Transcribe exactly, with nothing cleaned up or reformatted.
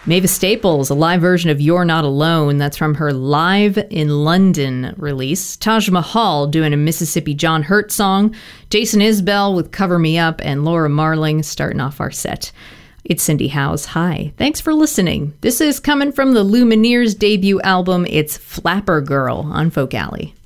Mavis Staples, a live version of You're Not Alone. That's from her Live in London release. Taj Mahal doing a Mississippi John Hurt song. Jason Isbell with Cover Me Up, and Laura Marling starting off our set. It's Cindy Howes. Hi. Thanks for listening. This is coming from the Lumineers' debut album. It's Flapper Girl on Folk Alley.